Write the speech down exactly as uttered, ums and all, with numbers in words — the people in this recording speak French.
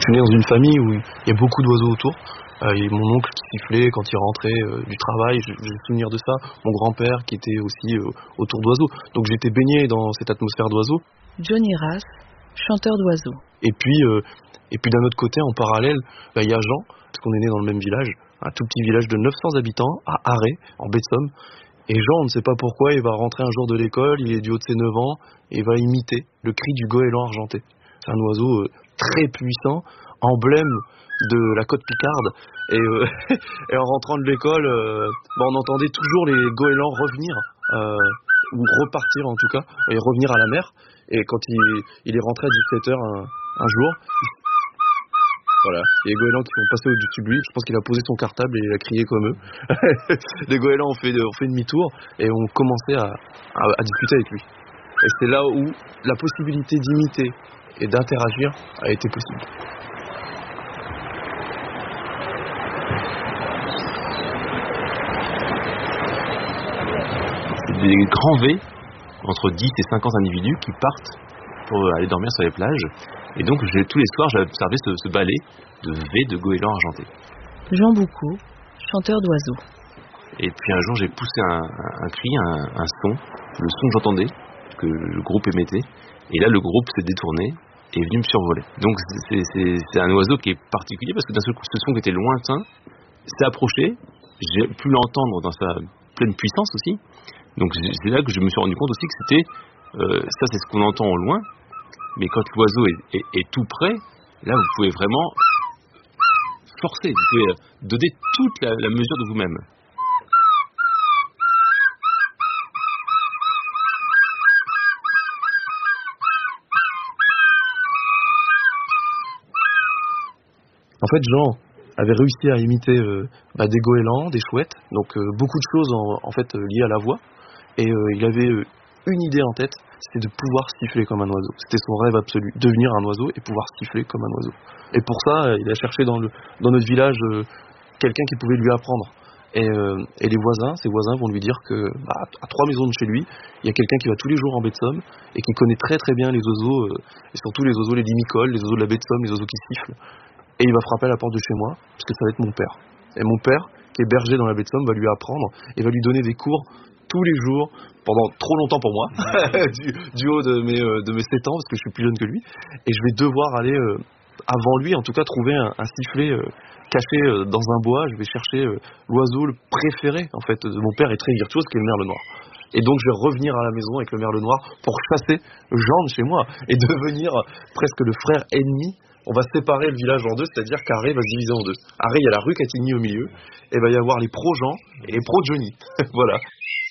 suis né dans une famille où il y a beaucoup d'oiseaux autour. Euh, et mon oncle qui sifflait quand il rentrait euh, du travail, j'ai le souvenir de ça. Mon grand-père qui était aussi euh, autour d'oiseaux. Donc j'étais baigné dans cette atmosphère d'oiseaux. Johnny Rass, chanteur d'oiseaux. Et puis, euh, et puis d'un autre côté, en parallèle, bah, il y a Jean, parce qu'on est né dans le même village, un tout petit village de neuf cents habitants, à Arré, en baie de Somme. Et Jean, on ne sait pas pourquoi, il va rentrer un jour de l'école, il est du haut de ses neuf ans, et il va imiter le cri du goéland argenté. C'est un oiseau euh, très puissant, emblème de la côte picarde. Et, euh, et en rentrant de l'école, euh, bah, on entendait toujours les goélands revenir, euh, ou repartir en tout cas, et revenir à la mer. Et quand il, il est rentré à dix-sept heures un, un jour, voilà, il y a les goélands qui sont passés au-dessus de lui. Je pense qu'il a posé son cartable et il a crié comme eux. Les goélands ont fait, ont fait demi-tour et ont commencé à, à, à discuter avec lui. Et c'est là où la possibilité d'imiter et d'interagir a été possible. C'est des grands V entre dix et cinquante individus qui partent pour aller dormir sur les plages. Et donc, j'ai, tous les soirs, j'ai observé ce, ce ballet de V de goéland argenté. Jean Boucaud, chanteur d'oiseaux. Et puis un jour, j'ai poussé un, un, un cri, un, un son, le son que j'entendais, que le groupe émettait. Et là, le groupe s'est détourné et est venu me survoler. Donc, c'est, c'est, c'est un oiseau qui est particulier parce que d'un seul coup, ce son qui était lointain s'est approché. J'ai pu l'entendre dans sa pleine puissance aussi. Donc, c'est là que je me suis rendu compte aussi que c'était... Euh, ça, c'est ce qu'on entend au loin. Mais quand l'oiseau est, est, est tout près, là, vous pouvez vraiment forcer, vous pouvez donner toute la, la mesure de vous-même. En fait, Jean avait réussi à imiter euh, bah, des goélands, des chouettes, donc euh, beaucoup de choses en, en fait euh, liées à la voix. Et euh, il avait euh, une idée en tête, c'était de pouvoir siffler comme un oiseau. C'était son rêve absolu, devenir un oiseau et pouvoir siffler comme un oiseau. Et pour ça, il a cherché dans, le, dans notre village euh, quelqu'un qui pouvait lui apprendre. Et, euh, et les voisins, ses voisins vont lui dire que bah, à trois maisons de chez lui, il y a quelqu'un qui va tous les jours en baie de Somme et qui connaît très très bien les oiseaux, euh, et surtout les oiseaux, les limicoles, les oiseaux de la baie de Somme, les oiseaux qui sifflent. Et il va frapper à la porte de chez moi, parce que ça va être mon père. Et mon père, qui est berger dans la baie de Somme, va lui apprendre et va lui donner des cours tous les jours, pendant trop longtemps pour moi, du, du haut de mes, euh, de mes sept ans, parce que je suis plus jeune que lui. Et je vais devoir aller, euh, avant lui, en tout cas, trouver un, un sifflet euh, caché euh, dans un bois. Je vais chercher euh, l'oiseau le préféré, en fait. Mon père est très virtuose, qui est le merle noir. Et donc, je vais revenir à la maison avec le merle noir pour chasser Jean de chez moi et devenir presque le frère ennemi. On va séparer le village en deux, c'est-à-dire qu'Arré va se diviser en deux. Arré, il y a la rue Catigny au milieu, et il va y avoir les pro-Jean et les pro-Johnny. Voilà.